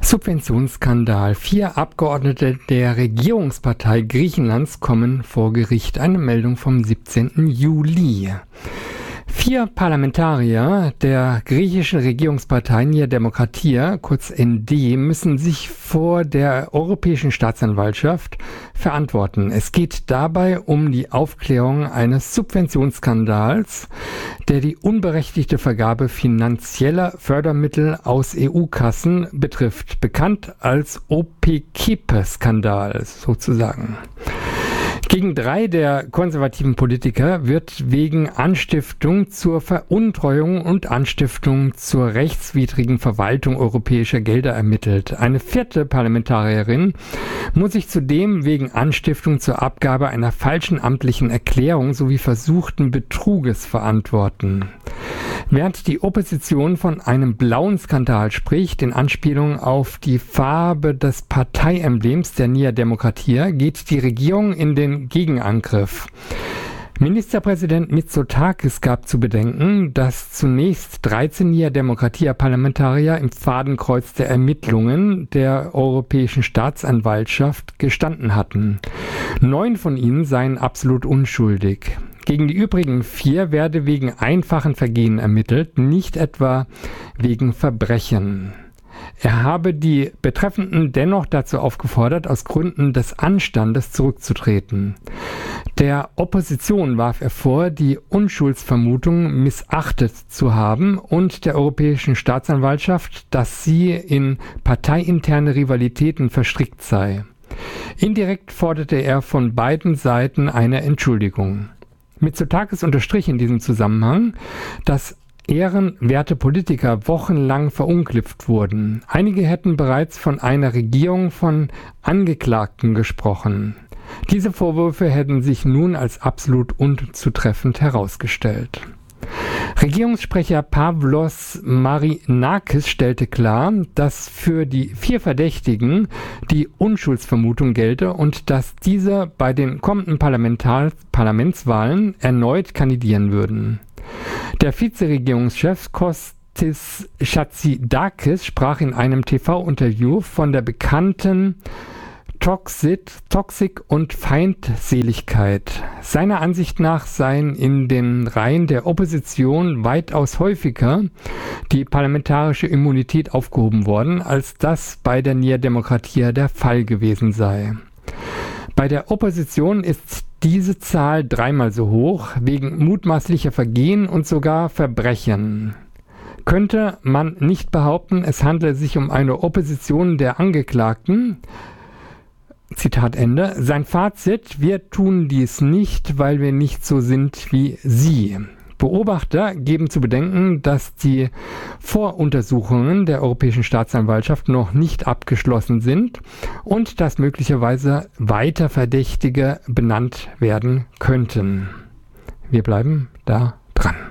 Subventionsskandal. 4 Abgeordnete der Regierungspartei Griechenlands kommen vor Gericht. Eine Meldung vom 17. Juli. 4 Parlamentarier der griechischen Regierungspartei Nea Demokratia, kurz ND, müssen sich vor der Europäischen Staatsanwaltschaft verantworten. Es geht dabei um die Aufklärung eines Subventionsskandals, der die unberechtigte Vergabe finanzieller Fördermittel aus EU-Kassen betrifft, bekannt als OPKP-Skandal sozusagen. Gegen 3 der konservativen Politiker wird wegen Anstiftung zur Veruntreuung und Anstiftung zur rechtswidrigen Verwaltung europäischer Gelder ermittelt. Eine 4. Parlamentarierin muss sich zudem wegen Anstiftung zur Abgabe einer falschen amtlichen Erklärung sowie versuchten Betruges verantworten. Während die Opposition von einem blauen Skandal spricht, in Anspielung auf die Farbe des Parteiemblems der Nea Demokratia, geht die Regierung in den Gegenangriff. Ministerpräsident Mitsotakis gab zu bedenken, dass zunächst 13 Nea Demokratia-Parlamentarier im Fadenkreuz der Ermittlungen der Europäischen Staatsanwaltschaft gestanden hatten. 9 von ihnen seien absolut unschuldig. Gegen die übrigen 4 werde wegen einfachen Vergehen ermittelt, nicht etwa wegen Verbrechen. Er habe die Betreffenden dennoch dazu aufgefordert, aus Gründen des Anstandes zurückzutreten. Der Opposition warf er vor, die Unschuldsvermutung missachtet zu haben und der Europäischen Staatsanwaltschaft, dass sie in parteiinterne Rivalitäten verstrickt sei. Indirekt forderte er von beiden Seiten eine Entschuldigung. Mitsotakis unterstrich in diesem Zusammenhang, dass ehrenwerte Politiker wochenlang verunglimpft wurden. Einige hätten bereits von einer Regierung von Angeklagten gesprochen. Diese Vorwürfe hätten sich nun als absolut unzutreffend herausgestellt. Regierungssprecher Pavlos Marinakis stellte klar, dass für die 4 Verdächtigen die Unschuldsvermutung gelte und dass diese bei den kommenden Parlamentswahlen erneut kandidieren würden. Der Vizeregierungschef Kostis Chatzidakis sprach in einem TV-Interview von der bekannten Toxik und Feindseligkeit. Seiner Ansicht nach seien in den Reihen der Opposition weitaus häufiger die parlamentarische Immunität aufgehoben worden, als das bei der Nea Demokratia der Fall gewesen sei. Bei der Opposition ist diese Zahl 3-mal so hoch, wegen mutmaßlicher Vergehen und sogar Verbrechen. Könnte man nicht behaupten, es handle sich um eine Opposition der Angeklagten? Zitat Ende. Sein Fazit: Wir tun dies nicht, weil wir nicht so sind wie Sie. Beobachter geben zu bedenken, dass die Voruntersuchungen der Europäischen Staatsanwaltschaft noch nicht abgeschlossen sind und dass möglicherweise weiter Verdächtige benannt werden könnten. Wir bleiben da dran.